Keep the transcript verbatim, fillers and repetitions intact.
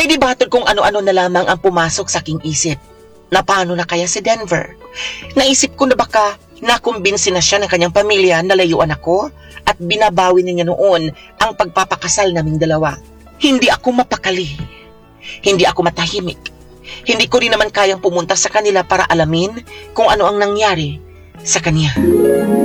Ay di batod kung ano-ano na lamang ang pumasok sa aking isip. Na paano na kaya si Denver? Naisip ko na baka nakumbinsi na siya ng kanyang pamilya na layuan ako at binabawi niya noon ang pagpapakasal naming dalawa. Hindi ako mapakali. Hindi ako matahimik. Hindi ko rin naman kayang pumunta sa kanila para alamin kung ano ang nangyari sa kanya.